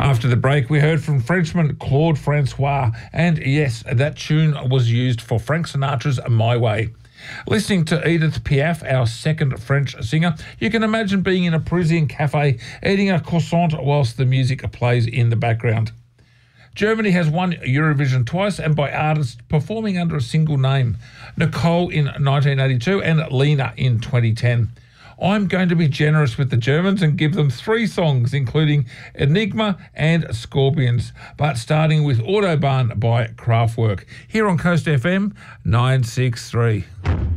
After the break, we heard from Frenchman Claude Francois, and yes, that tune was used for Frank Sinatra's My Way. Listening to Edith Piaf, our second French singer, you can imagine being in a Parisian cafe eating a croissant whilst the music plays in the background. Germany has won Eurovision twice and by artists performing under a single name. Nicole in 1982 and Lena in 2010. I'm going to be generous with the Germans and give them 3 songs, including Enigma and Scorpions, but starting with Autobahn by Kraftwerk, here on Coast FM 963.